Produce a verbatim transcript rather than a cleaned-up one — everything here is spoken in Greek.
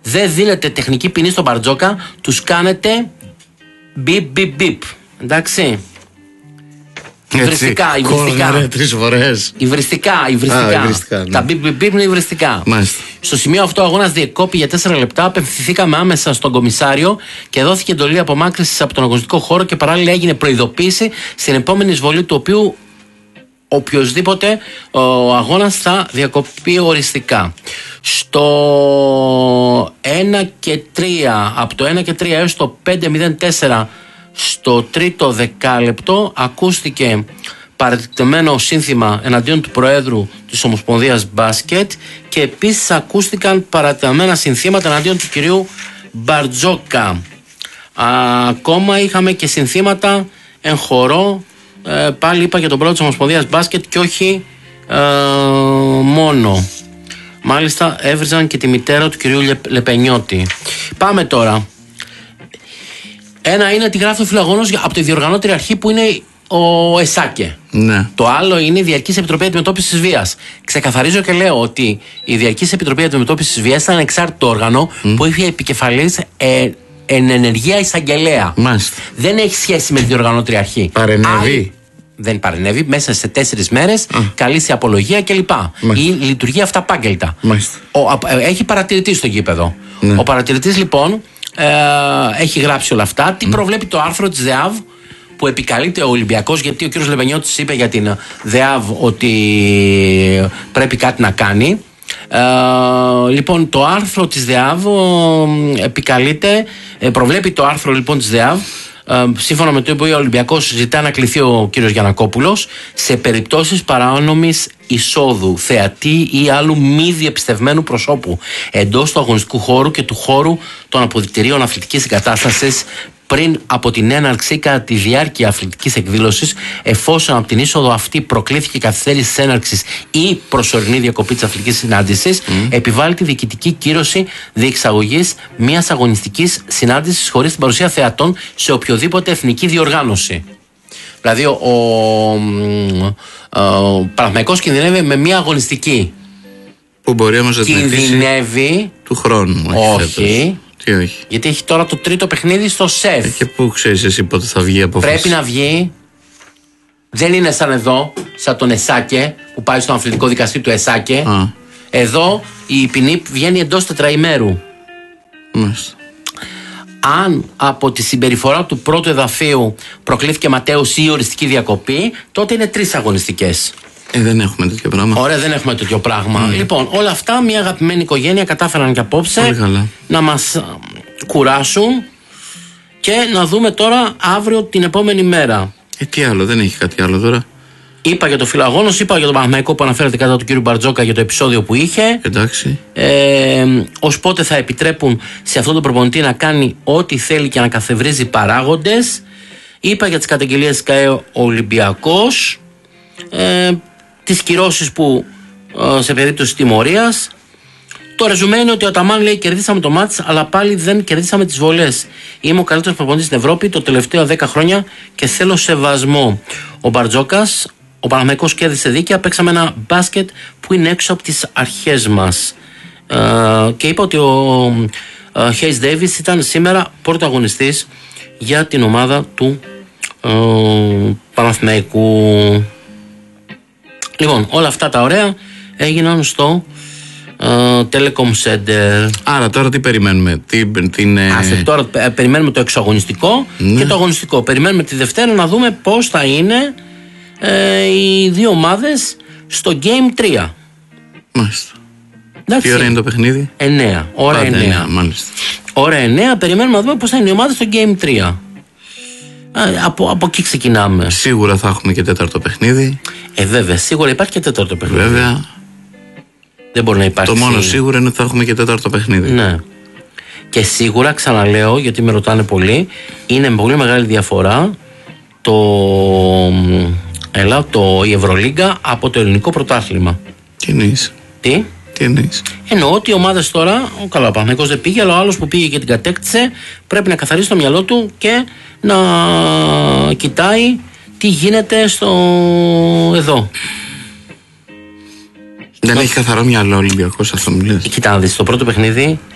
δεν δίνετε τεχνική ποινή στον Μπαρτζόκα, τους κάνετε μπιπ μπιπ μπιπ. Εντάξει. Υβριστικά, υβριστικά. Τρεις φορές. Υβριστικά, υβριστικά. Α, υβριστικά, ναι. Τα μπιπ μπιπ μπιπ είναι υβριστικά. Μάλιστα. Στο σημείο αυτό ο αγώνας διεκόπη για τέσσερα λεπτά. Απευθυνθήκαμε άμεσα στον κομισάριο και δόθηκε εντολή απομάκρυνσης από τον αγωνιστικό χώρο και παράλληλα έγινε προειδοποίηση στην επόμενη εισβολή του οποίου οποιοσδήποτε ο αγώνας θα διακοπεί οριστικά. Στο ένα και τρία, από το ένα και τρία έως το πέντε μηδέν τέσσερα, στο τρίτο δεκάλεπτο ακούστηκε παρατηρημένο σύνθημα εναντίον του Προέδρου της Ομοσπονδίας Μπάσκετ και επίσης ακούστηκαν παρατηρημένα συνθήματα εναντίον του κυρίου Μπαρτζόκα. Ακόμα είχαμε και συνθήματα εν χορό, ε, πάλι είπα για τον Πρόεδρο της Ομοσπονδίας Μπάσκετ και όχι ε, μόνο. Μάλιστα έβριζαν και τη μητέρα του κυρίου Λεπενιώτη. Πάμε τώρα. Ένα είναι τι γράφει ο φιλαγόνος από τη διοργανώτρια αρχή που είναι ο ΕΣΑΚΕ. Ναι. Το άλλο είναι η Διαρκής Επιτροπή Αντιμετώπισης της Βίας. Ξεκαθαρίζω και λέω ότι η Διαρκής Επιτροπή Αντιμετώπισης της Βίας ήταν ανεξάρτητο όργανο mm. που είχε επικεφαλής ε, εν ενεργεία εισαγγελέα. Μάλιστα. Δεν έχει σχέση με τη διοργανώτρια αρχή. Παρενέβη. Δεν παρενέβη, μέσα σε τέσσερις μέρες καλεί σε απολογία κλπ. Η λειτουργεί αυταπάγγελτα. Έχει παρατηρητή στο γήπεδο. Ναι. Ο παρατηρητής λοιπόν ε, έχει γράψει όλα αυτά. Τι mm. προβλέπει το άρθρο της ΔΕΑΒ που επικαλείται ο Ολυμπιακός, γιατί ο κ. Λεβενιώτης είπε για την ΔΕΑΒ ότι πρέπει κάτι να κάνει. Ε, λοιπόν, το άρθρο της ΔΕΑΒ ε, επικαλείται, ε, προβλέπει το άρθρο λοιπόν της ΔΕΑΒ. Uh, σύμφωνα με το οποίο ο Ολυμπιακός ζητά να κληθεί ο κύριος Γιαννακόπουλος σε περιπτώσεις παράνομης εισόδου θεατή ή άλλου μη διεπιστευμένου προσώπου εντός του αγωνιστικού χώρου και του χώρου των αποδυτηρίων αθλητικής εγκατάστασης πριν από την έναρξη ή κατά τη διάρκεια αθλητικής εκδήλωσης, εφόσον από την είσοδο αυτή προκλήθηκε καθυστέρηση της έναρξης ή προσωρινή διακοπή της αθλητικής συνάντησης, mm. επιβάλλει τη διοικητική κύρωση διεξαγωγής μιας αγωνιστικής συνάντησης χωρίς την παρουσία θεατών σε οποιοδήποτε εθνική διοργάνωση. Δηλαδή, ο, ο, ο, ο Παναθηναϊκός κινδυνεύει με μια αγωνιστική. Που μπορεί όμως να κινδυνεύει του χρόνου. Όχι. Όχι. Γιατί έχει τώρα το τρίτο παιχνίδι στο ΣΕΦ. Ε, και πού ξέρεις εσύ πότε θα βγει η απόφαση. Πρέπει να βγει. Δεν είναι σαν εδώ, σαν τον ΕΣΑΚΕ που πάει στο αμφιλητικό δικαστήριο του ΕΣΑΚΕ. Α. Εδώ η ποινή βγαίνει εντός τετραημέρου. Μάλιστα. Αν από τη συμπεριφορά του πρώτου εδαφείου προκλήθηκε ματέωση ή οριστική διακοπή, τότε είναι τρεις αγωνιστικές. Ε, δεν έχουμε τέτοιο πράγμα. Ωραία, δεν έχουμε τέτοιο πράγμα. Mm. Λοιπόν, όλα αυτά μια αγαπημένη οικογένεια κατάφεραν και απόψε να μας κουράσουν και να δούμε τώρα αύριο την επόμενη μέρα. Ε, τι άλλο, δεν έχει κάτι άλλο τώρα. Είπα για το φιλαγόνος, είπα για τον Παναθηναϊκό που αναφέρεται κατά του κ. Μπαρτζόκα για το επεισόδιο που είχε. Εντάξει. Ε, ως πότε θα επιτρέπουν σε αυτόν τον προπονητή να κάνει ό,τι θέλει και να καθευρίζει παράγοντες. Είπα για τις καταγγελίες ΚΑΕ ο Ολυμπιακός. Ε, τις κυρώσεις που ε, σε περίπτωση τιμωρίας. Το ρεζουμέ είναι ότι ο Αταμάν λέει κερδίσαμε το μάτς, αλλά πάλι δεν κερδίσαμε τις βολές. Είμαι ο καλύτερος προπονητής στην Ευρώπη το τελευταίο δέκα χρόνια και θέλω σεβασμό. Ο Μπαρτζόκας, ο Παναθηναϊκός κέρδισε δίκαια, παίξαμε ένα μπάσκετ που είναι έξω από τις αρχές μας. Ε, και είπα ότι ο ε, Χέις Ντέιβις ήταν σήμερα πρωταγωνιστής για την ομάδα του ε, Παναθηναϊκού. Λοιπόν, όλα αυτά τα ωραία έγιναν στο uh, Telecom Center. Άρα τώρα τι περιμένουμε, τι, την, Άστε, τώρα περιμένουμε το εξωαγωνιστικό ναι. και το αγωνιστικό. Περιμένουμε τη Δευτέρα να δούμε πώς θα είναι ε, οι δύο ομάδες στο Game τρία. Μάλιστα. Τι ώρα είναι το παιχνίδι? εννέα. Ώρα Πάντα εννέα. Μάλιστα. Ώρα εννέα, περιμένουμε να δούμε πώς θα είναι οι ομάδες στο Game τρία. Από, από εκεί ξεκινάμε. Σίγουρα θα έχουμε και τέταρτο παιχνίδι. Ε, βέβαια, σίγουρα υπάρχει και τέταρτο παιχνίδι. Βέβαια. Δεν μπορεί να υπάρχει. Το μόνο σίγουρο είναι ότι θα έχουμε και τέταρτο παιχνίδι. Ναι. Και σίγουρα, ξαναλέω, γιατί με ρωτάνε πολύ, είναι πολύ μεγάλη διαφορά το, έλα, το, η Ευρωλίγκα από το ελληνικό πρωτάθλημα. Τι εννοείς? Τι? Τι εννοείς? Εννοώ ότι οι ομάδες τώρα, ο καλά, ο Παναθηναϊκός δεν πήγε, αλλά ο άλλος που πήγε και την κατέκτησε πρέπει να καθαρίσει το μυαλό του και να κοιτάει τι γίνεται στο εδώ. Δεν έχει καθαρό μυαλό ο Ολυμπιακός, αυτό μου λες? Κοιτά να δεις, το πρώτο παιχνίδι